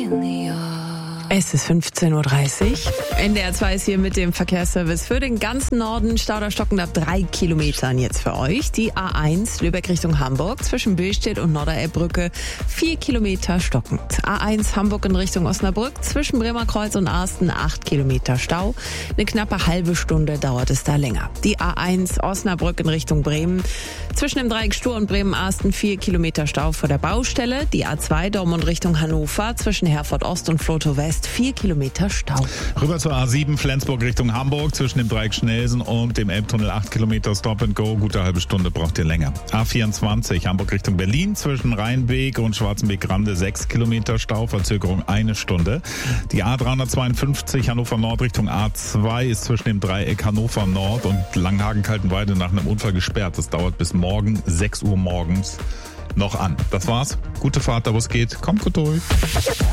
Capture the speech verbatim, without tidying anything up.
Es ist fünfzehn Uhr dreißig. N D R zwei ist hier mit dem Verkehrsservice für den ganzen Norden. Stau oder stockend ab drei Kilometern jetzt für euch. Die A eins Lübeck Richtung Hamburg zwischen Billstedt und Norderelbbrücke vier Kilometer stockend. A eins Hamburg in Richtung Osnabrück zwischen Bremerkreuz und Arsten acht Kilometer Stau. Eine knappe halbe Stunde dauert es da länger. Die A eins Osnabrück in Richtung Bremen zwischen dem Dreieck Stur und Bremen-Arsten vier Kilometer Stau vor der Baustelle. Die A zwei Dortmund Richtung Hannover zwischen Herford Ost und Flotow West vier Kilometer Stau. Rüber zur A sieben Flensburg Richtung Hamburg zwischen dem Dreieck Schnelsen und dem Elbtunnel acht Kilometer Stop and Go. Gute halbe Stunde braucht ihr länger. A vierundzwanzig Hamburg Richtung Berlin zwischen Rheinbeek und Schwarzenbeek-Grande sechs Kilometer Stau, Verzögerung eine Stunde. Die A dreihundertzweiundfünfzig Hannover Nord Richtung A zwei ist zwischen dem Dreieck Hannover Nord und Langenhagen-Kaltenweide nach einem Unfall gesperrt. Das dauert bis morgen sechs Uhr morgens noch an. Das war's. Gute Fahrt, da wo es geht. Kommt gut durch.